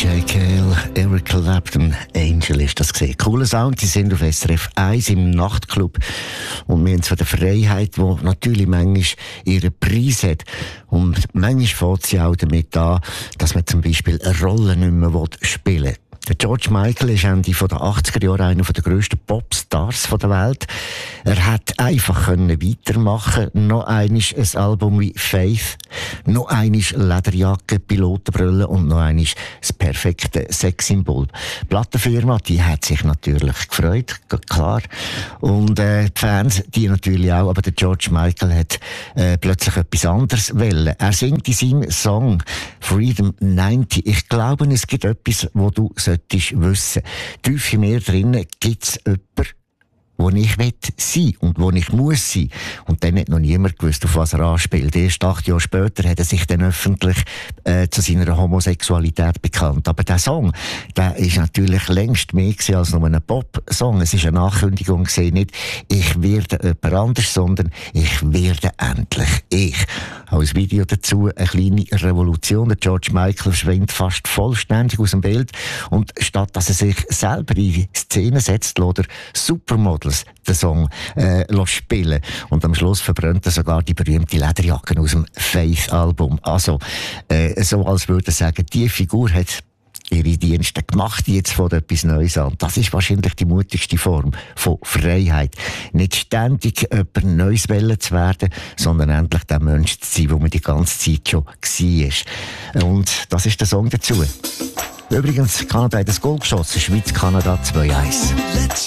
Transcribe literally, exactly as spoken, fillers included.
J. Cale, Eric Clapton, Angel ist das gesehen. Cooler Sound, die sind auf S R F eins im Nachtclub. Und wir haben zwar die Freiheit, die natürlich manchmal ihren Preis hat. Und manchmal fängt sie auch damit an, dass man zum Beispiel eine Rolle nicht mehr spielen will. Der George Michael ist Ende der achtziger Jahre einer der grössten Popstars der Welt. Er hat einfach können weitermachen. Noch einmal ein Album wie Faith, noch einmal Lederjacke, Pilotenbrille und noch einmal das perfekte Sexsymbol. Die Plattenfirma, die hat sich natürlich gefreut, klar. Und äh, die Fans, die natürlich auch. Aber der George Michael hat äh, plötzlich etwas anderes wollen. Er singt in seinem Song Freedom neunzig. Ich glaube, es gibt etwas, wo du solltest wissen. Tief in mir drinnen gibt es jemanden, wo ich sein will und wo ich muss sein. Und dann hat noch niemand gewusst, auf was er anspielt. Erst acht Jahre später hat er sich dann öffentlich äh, zu seiner Homosexualität bekannt. Aber der Song, der ist natürlich längst mehr gewesen als nur ein Pop-Song. Es ist eine Ankündigung gewesen, nicht «Ich werde jemand anders», sondern «Ich werde endlich ich». Als Video dazu eine kleine Revolution. Der George Michael verschwindet fast vollständig aus dem Bild. Und statt dass er sich selber in die Szene setzt, lässt er Supermodels den Song äh, spielen. Und am Schluss verbrennt er sogar die berühmte Lederjacke aus dem Faith-Album. Also, äh, so als würde er sagen, die Figur hat ihre Dienste gemacht, jetzt fängt etwas Neues an. Das ist wahrscheinlich die mutigste Form von Freiheit. Nicht ständig jemand Neues wollen zu werden, sondern endlich der Mensch zu sein, wo man die ganze Zeit schon war. Und das ist der Song dazu. Übrigens, Kanada hat das Goal geschossen, Schweiz, Kanada zwei eins.